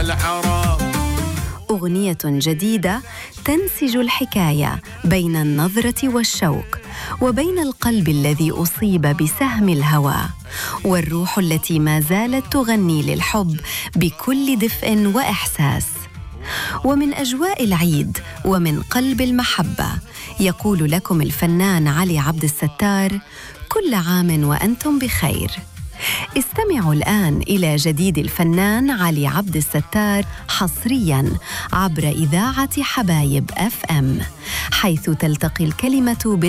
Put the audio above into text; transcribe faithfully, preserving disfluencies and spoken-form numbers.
أغنية جديدة تنسج الحكاية بين النظرة والشوق، وبين القلب الذي أصيب بسهم الهوى، والروح التي ما زالت تغني للحب بكل دفء وإحساس. ومن أجواء العيد ومن قلب المحبة يقول لكم الفنان علي عبد الستار: كل عام وأنتم بخير. استمعوا الآن إلى جديد الفنان علي عبد الستار حصرياً عبر إذاعة حبايب أف أم، حيث تلتقي الكلمة